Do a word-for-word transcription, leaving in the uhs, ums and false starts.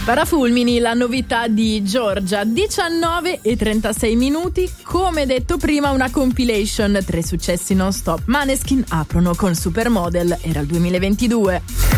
Parafulmini, la novità di Giorgia, diciannove e trentasei minuti, come detto prima una compilation, tre successi non stop. Maneskin aprono con Supermodel, era il duemilaventidue.